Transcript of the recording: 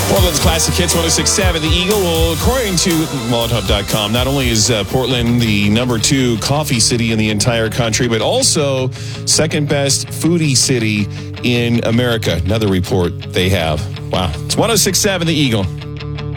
Portland's Classic Hits 106.7 The Eagle. Well, according to Molotov.com, not only is Portland the number 2 coffee city in the entire country, but also second best foodie city in America. Another report they have. Wow. It's 106.7 The Eagle.